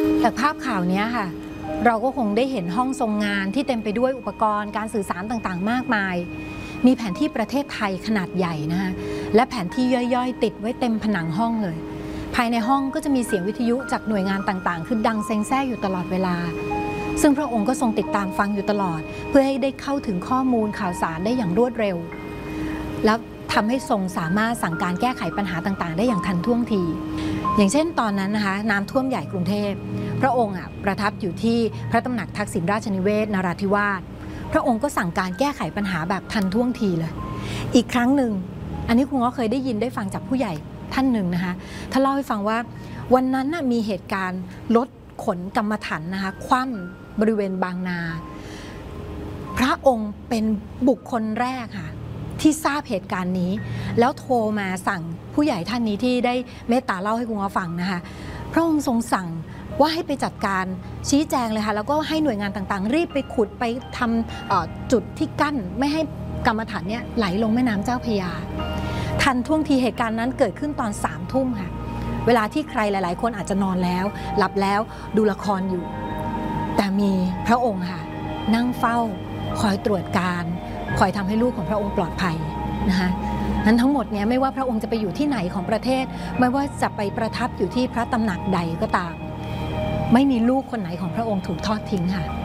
จากภาพข่าวนี้ค่ะเราก็คงได้เห็นห้องทรงงานที่เต็มไปด้วยอุปกรณ์การสื่อสารต่างๆมากมายมีแผนที่ประเทศไทยขนาดใหญ่นะคะและแผนที่ย่อยๆติดไว้เต็มผนังห้องเลยภายในห้องก็จะมีเสียงวิทยุจากหน่วยงานต่างๆคือดังเซ็งแซ่อยู่ตลอดเวลาซึ่งพระองค์ก็ทรงติดตามฟังอยู่ตลอดเพื่อให้ได้เข้าถึงข้อมูลข่าวสารได้อย่างรวดเร็วแล้วทำให้ทรงสามารถสั่งการแก้ไขปัญหาต่างๆได้อย่างทันท่วงทีอย่างเช่นตอนนั้นนะคะน้ำท่วมใหญ่กรุงเทพพระองค์ประทับอยู่ที่พระตำหนักทักษิณราชนิเวศนราธิวาสพระองค์ก็สั่งการแก้ไขปัญหาแบบทันท่วงทีเลยอีกครั้งหนึ่งอันนี้คุณก็เคยได้ยินได้ฟังจากผู้ใหญ่ท่านหนึ่งนะคะท่านเล่าให้ฟังว่าวันนั้นมีเหตุการณ์รถขนกรรมฐานนะคะคว่ำบริเวณบางนาพระองค์เป็นบุคคลแรกค่ะที่ทราบเหตุการณ์นี้แล้วโทรมาสั่งผู้ใหญ่ท่านนี้ที่ได้เมตตาเล่าให้คุณฟังนะคะพระองค์ทรงสั่งว่าให้ไปจัดการชี้แจงเลยค่ะแล้วก็ให้หน่วยงานต่างๆรีบไปขุดไปทำจุดที่กั้นไม่ให้กรรมฐานเนี่ยไหลลงแม่น้ำเจ้าพระยาทันท่วงทีเหตุการณ์นั้นเกิดขึ้นตอน3 ทุ่มค่ะเวลาที่ใครหลายๆคนอาจจะนอนแล้วหลับแล้วดูละครอยู่แต่มีพระองค์ค่ะนั่งเฝ้าคอยตรวจการคอยทำให้ลูกของพระองค์ปลอดภัยนะคะนั้นทั้งหมดเนี่ยไม่ว่าพระองค์จะไปอยู่ที่ไหนของประเทศไม่ว่าจะไปประทับอยู่ที่พระตำหนักใดก็ตามไม่มีลูกคนไหนของพระองค์ถูกทอดทิ้งค่ะ